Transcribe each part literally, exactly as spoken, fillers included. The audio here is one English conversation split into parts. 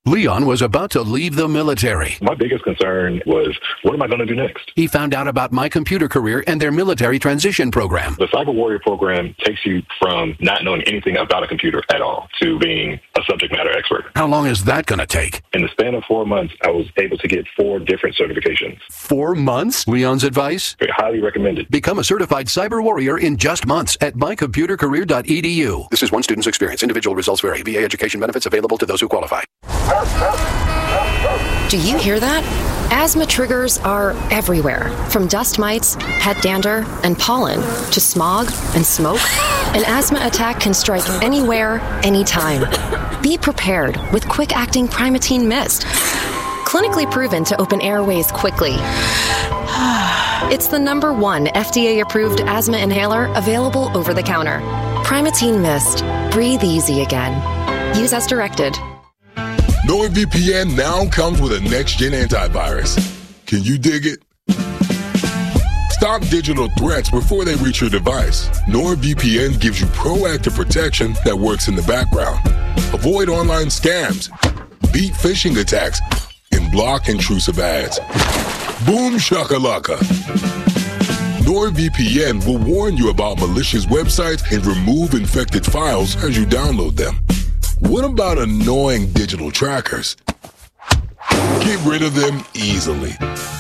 Leon was about to leave the military. My biggest concern was, what am I going to do next? He found out about My Computer Career and their military transition program. The Cyber Warrior program takes you from not knowing anything about a computer at all to being a subject matter expert. How long is that going to take? In the span of four months, I was able to get four different certifications. Four months? Leon's advice? Very highly recommended. Become a certified cyber warrior in just months at my computer career dot e d u. This is one student's experience. Individual results vary. V A education benefits available to those who qualify. Do you hear that? Asthma triggers are everywhere, from dust mites, head dander, and pollen, to smog and smoke. An asthma attack can strike anywhere, anytime. Be prepared with quick-acting Primatene Mist. Clinically proven to open airways quickly. It's the number one F D A-approved asthma inhaler available over the counter. Primatene Mist. Breathe easy again. Use as directed. NordVPN now comes with a next-gen antivirus. Can you dig it? Stop digital threats before they reach your device. NordVPN gives you proactive protection that works in the background. Avoid online scams, beat phishing attacks, and block intrusive ads. Boom shakalaka. NordVPN will warn you about malicious websites and remove infected files as you download them. What about annoying digital trackers? Get rid of them easily.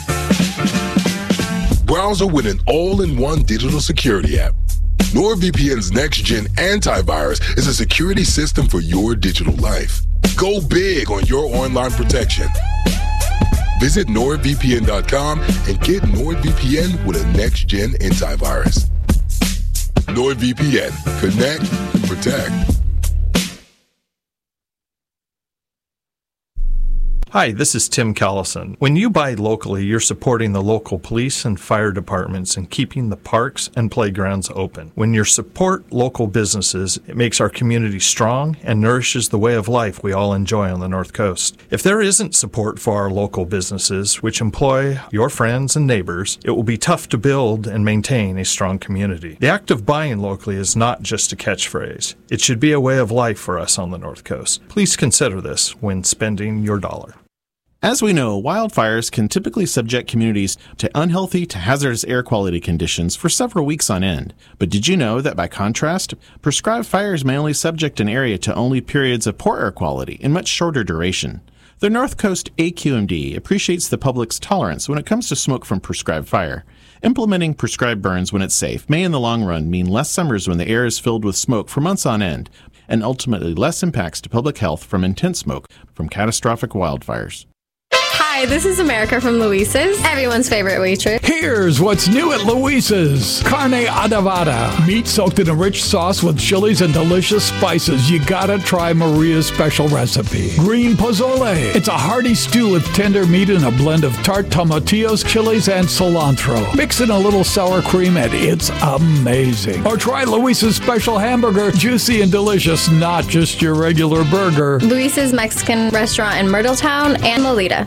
Browser with an all-in-one digital security app. NordVPN's next-gen antivirus is a security system for your digital life. Go big on your online protection. Visit nord v p n dot com and get NordVPN with a next-gen antivirus. NordVPN. Connect and protect. Hi, this is Tim Callison. When you buy locally, you're supporting the local police and fire departments and keeping the parks and playgrounds open. When you support local businesses, it makes our community strong and nourishes the way of life we all enjoy on the North Coast. If there isn't support for our local businesses, which employ your friends and neighbors, it will be tough to build and maintain a strong community. The act of buying locally is not just a catchphrase. It should be a way of life for us on the North Coast. Please consider this when spending your dollar. As we know, wildfires can typically subject communities to unhealthy to hazardous air quality conditions for several weeks on end. But did you know that by contrast, prescribed fires may only subject an area to only periods of poor air quality in much shorter duration? The North Coast A Q M D appreciates the public's tolerance when it comes to smoke from prescribed fire. Implementing prescribed burns when it's safe may in the long run mean less summers when the air is filled with smoke for months on end, and ultimately less impacts to public health from intense smoke from catastrophic wildfires. Hi, this is America from Luisa's, everyone's favorite waitress. Here's what's new at Luisa's. Carne adobada. Meat soaked in a rich sauce with chilies and delicious spices. You gotta try Maria's special recipe. Green pozole. It's a hearty stew with tender meat and a blend of tart tomatillos, chilies, and cilantro. Mix in a little sour cream and it's amazing. Or try Luisa's special hamburger. Juicy and delicious, not just your regular burger. Luisa's Mexican restaurant in Myrtletown and Lolita.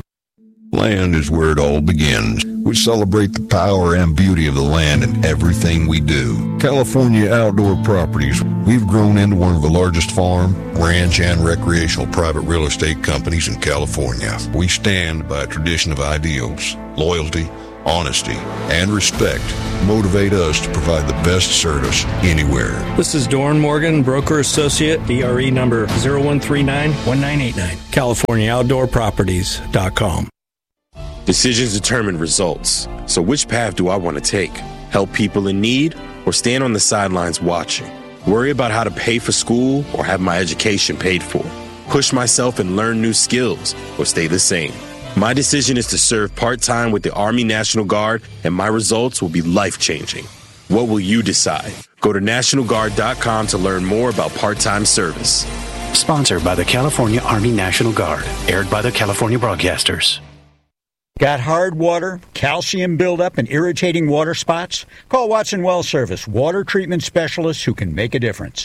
Land is where it all begins. We celebrate the power and beauty of the land in everything we do. California Outdoor Properties. We've grown into one of the largest farm, ranch, and recreational private real estate companies in California. We stand by a tradition of ideals, loyalty, honesty, and respect motivate us to provide the best service anywhere. This is Doran Morgan, broker associate, D R E number zero one three nine one nine eight nine, California Outdoor Properties dot com. Decisions determine results. So which path do I want to take? Help people in need or stand on the sidelines watching? Worry about how to pay for school or have my education paid for? Push myself and learn new skills or stay the same? My decision is to serve part-time with the Army National Guard, and my results will be life-changing. What will you decide? Go to National Guard dot com to learn more about part-time service. Sponsored by the California Army National Guard. Aired by the California Broadcasters. Got hard water, calcium buildup, and irritating water spots? Call Watson Well Service, water treatment specialists who can make a difference.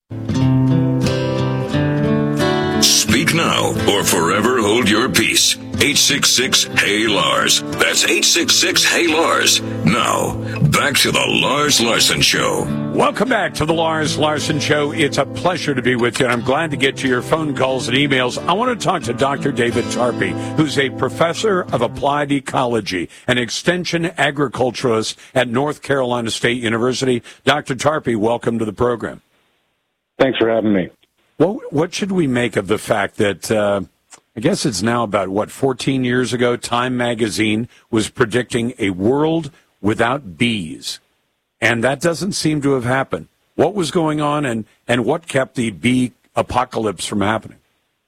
Speak now or forever hold your peace. eight six six, H E Y, L A R S. That's eight six six, H E Y, L A R S. Now, back to the Lars Larson Show. Welcome back to the Lars Larson Show. It's a pleasure to be with you, and I'm glad to get to your phone calls and emails. I want to talk to Doctor David Tarpey, who's a professor of applied ecology and extension agriculturalist at North Carolina State University. Doctor Tarpey, welcome to the program. Thanks for having me. What, what should we make of the fact that, uh, I guess it's now about, what, fourteen years ago, Time magazine was predicting a world without bees, and that doesn't seem to have happened. What was going on, and, and what kept the bee apocalypse from happening?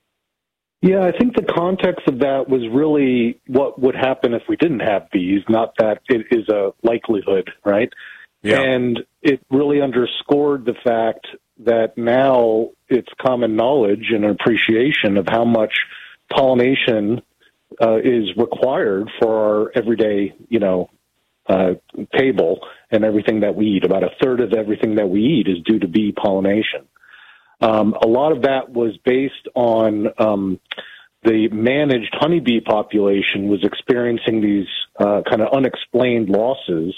Yeah, I think the context of that was really what would happen if we didn't have bees, not that it is a likelihood, right? Yeah. And it really underscored the fact that now it's common knowledge and appreciation of how much pollination uh, is required for our everyday, you know, Uh, table and everything that we eat. About a third of everything that we eat is due to bee pollination. Um, a lot of that was based on um, the managed honeybee population was experiencing these uh, kind of unexplained losses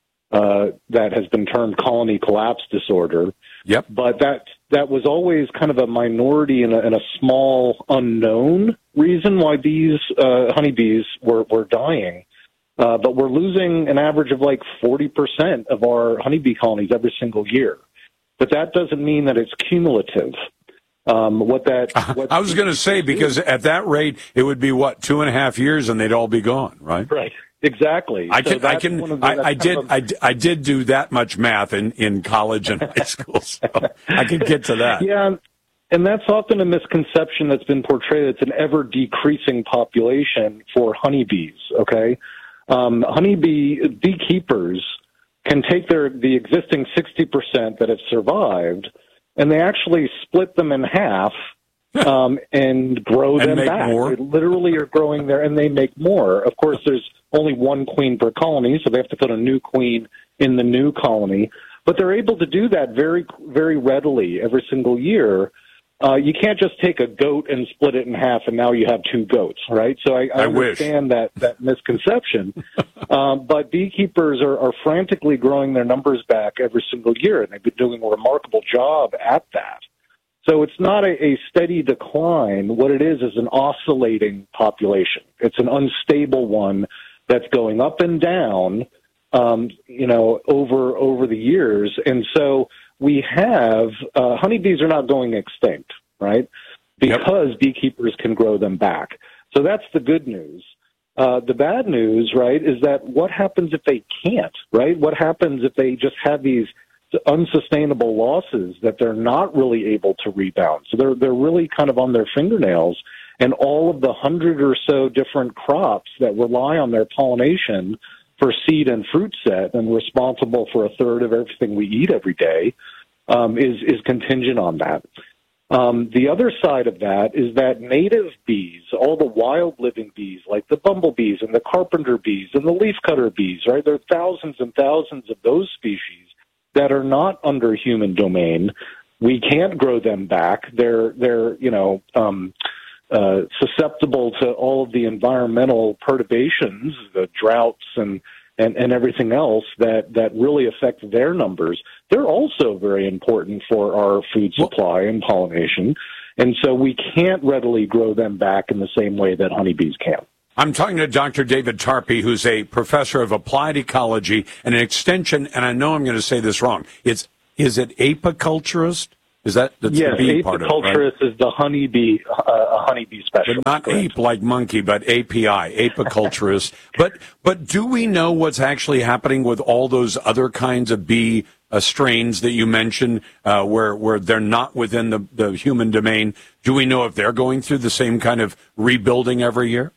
uh, that has been termed colony collapse disorder. Yep. But that that was always kind of a minority and a, and a small unknown reason why bees, uh, honeybees, were, were dying. Uh, but we're losing an average of like forty percent of our honeybee colonies every single year. But that doesn't mean that it's cumulative. Um, what that what I was going to say, because at that rate, it would be, what, two and a half years and they'd all be gone, right? Right. Exactly. I can, so I can, the, I, I did, a, I, I did do that much math in, in college and high school, so I could get to that. Yeah. And that's often a misconception that's been portrayed. It's an ever decreasing population for honeybees. Okay. Um, honeybee beekeepers can take their the existing sixty percent that have survived, and they actually split them in half um, and grow and them make back. More. They literally are growing there, and they make more. Of course, there's only one queen per colony, so they have to put a new queen in the new colony. But they're able to do that very, very readily every single year. Uh, you can't just take a goat and split it in half, and now you have two goats, right? So I, I, I understand that that misconception. um, but beekeepers are, are frantically growing their numbers back every single year, and they've been doing a remarkable job at that. So it's not a, a steady decline. What it is is an oscillating population. It's an unstable one that's going up and down, um, you know, over over the years, and so. We have, uh, honeybees are not going extinct, right? Because yep. beekeepers can grow them back. So that's the good news. Uh, the bad news, right, is that what happens if they can't, right? What happens if they just have these unsustainable losses that they're not really able to rebound? So they're, they're really kind of on their fingernails, and all of the hundred or so different crops that rely on their pollination for seed and fruit set and responsible for a third of everything we eat every day, um, is, is contingent on that. Um, the other side of that is that native bees, all the wild living bees, like the bumblebees and the carpenter bees and the leafcutter bees, right? There are thousands and thousands of those species that are not under human domain. We can't grow them back. They're, they're, you know, um, Uh, susceptible to all of the environmental perturbations, the droughts and, and, and everything else that, that really affect their numbers. They're also very important for our food supply and pollination. And so we can't readily grow them back in the same way that honeybees can. I'm talking to Doctor David Tarpey, who's a professor of applied ecology and an extension, and I know I'm going to say this wrong. It's, is it apiculturist? Is that that's yes, the bee part of it, right? Apiculturist is the honeybee, uh, a honeybee specialist. But not correct. Ape like monkey, but A P I, apiculturist. but but do we know what's actually happening with all those other kinds of bee uh, strains that you mentioned, uh, where where they're not within the, the human domain? Do we know if they're going through the same kind of rebuilding every year?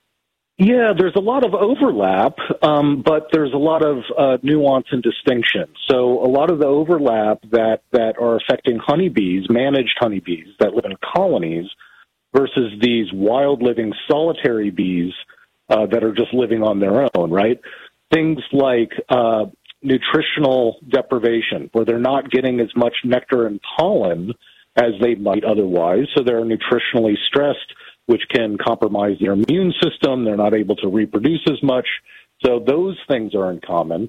Yeah, there's a lot of overlap, um, but there's a lot of uh, nuance and distinction. So a lot of the overlap that, that are affecting honeybees, managed honeybees that live in colonies, versus these wild living solitary bees uh, that are just living on their own, right? Things like uh, nutritional deprivation, where they're not getting as much nectar and pollen as they might otherwise, so they're nutritionally stressed, which can compromise their immune system. They're not able to reproduce as much. So those things are in common.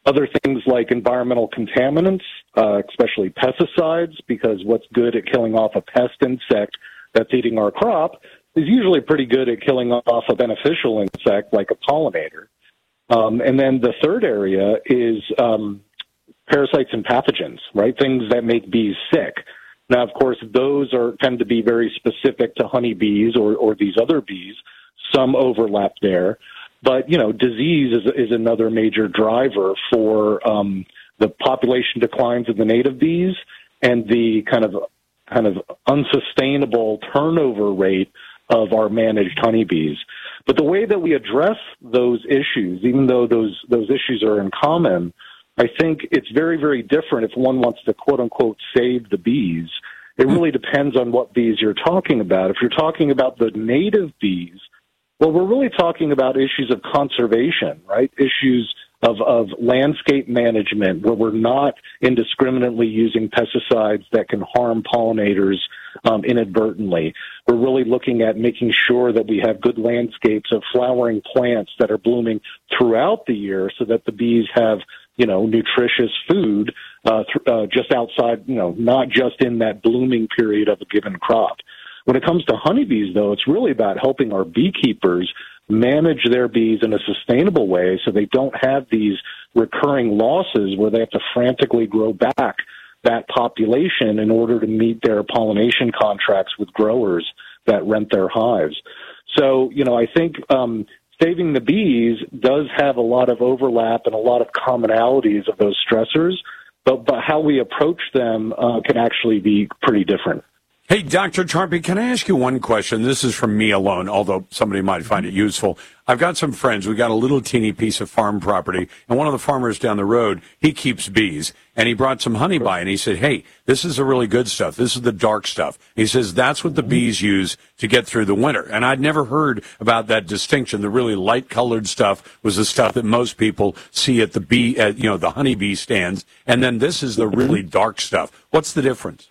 Other things like environmental contaminants, uh, especially pesticides, because what's good at killing off a pest insect that's eating our crop is usually pretty good at killing off a beneficial insect like a pollinator. Um, and then the third area is um, parasites and pathogens, right? Things that make bees sick. Now, of course, those are tend to be very specific to honeybees or, or these other bees. Some overlap there. But, you know, disease is, is another major driver for um, the population declines of the native bees and the kind of kind of unsustainable turnover rate of our managed honeybees. But the way that we address those issues, even though those those issues are in common, I think it's very, very different if one wants to, quote unquote, save the bees. It really depends on what bees you're talking about. If you're talking about the native bees, well, we're really talking about issues of conservation, right? Issues of, of landscape management where we're not indiscriminately using pesticides that can harm pollinators um, inadvertently. We're really looking at making sure that we have good landscapes of flowering plants that are blooming throughout the year so that the bees have, you know, nutritious food uh, th- uh, just outside, you know, not just in that blooming period of a given crop. When it comes to honeybees, though, it's really about helping our beekeepers manage their bees in a sustainable way so they don't have these recurring losses where they have to frantically grow back that population in order to meet their pollination contracts with growers that rent their hives. So, you know, I think um, saving the bees does have a lot of overlap and a lot of commonalities of those stressors, but, but how we approach them uh, can actually be pretty different. Hey, Doctor Tarpey, can I ask you one question? This is from me alone, although somebody might find it useful. I've got some friends. We've got a little teeny piece of farm property, and one of the farmers down the road, he keeps bees, and he brought some honey by, and he said, hey, this is the really good stuff. This is the dark stuff. He says that's what the bees use to get through the winter. And I'd never heard about that distinction. The really light-colored stuff was the stuff that most people see at the bee, at, you know, the honeybee stands, and then this is the really dark stuff. What's the difference?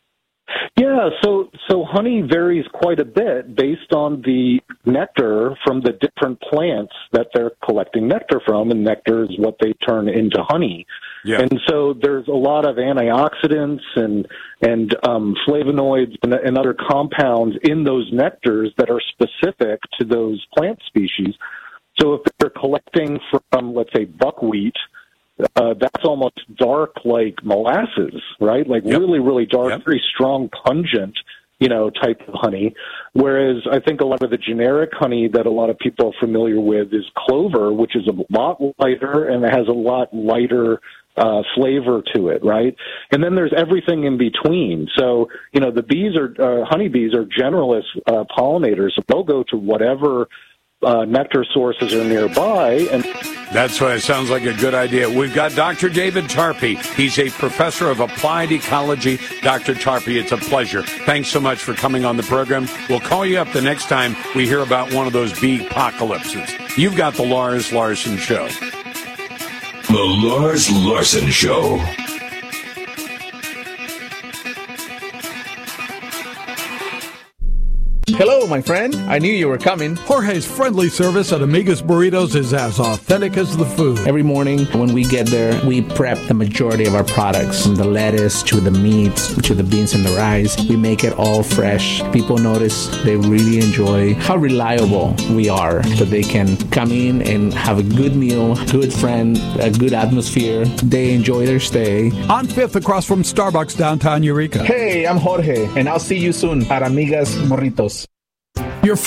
Yeah, so so honey varies quite a bit based on the nectar from the different plants that they're collecting nectar from, and nectar is what they turn into honey. Yeah. And so there's a lot of antioxidants and and um, flavonoids and, and other compounds in those nectars that are specific to those plant species. So if they're collecting from, let's say, buckwheat, Uh, that's almost dark like molasses, right? Like yep. really, really dark, yep. very strong, pungent, you know, type of honey. Whereas I think a lot of the generic honey that a lot of people are familiar with is clover, which is a lot lighter and it has a lot lighter uh, flavor to it, right? And then there's everything in between. So, you know, the bees are, uh, honeybees are generalist uh, pollinators. So they'll go to whatever Uh, nectar sources are nearby. And that's why it sounds like a good idea. We've got Doctor David Tarpey. He's a professor of applied ecology. Doctor Tarpey, it's a pleasure. Thanks so much for coming on the program. We'll call you up the next time we hear about one of those bee apocalypses. You've got the Lars Larson Show. The Lars Larson Show. Hello, my friend. I knew you were coming. Jorge's friendly service at Amiga's Burritos is as authentic as the food. Every morning when we get there, we prep the majority of our products, from the lettuce to the meats to the beans and the rice. We make it all fresh. People notice, they really enjoy how reliable we are, that they can come in and have a good meal, good friend, a good atmosphere. They enjoy their stay. On fifth, across from Starbucks downtown Eureka. Hey, I'm Jorge, and I'll see you soon at Amiga's Burritos.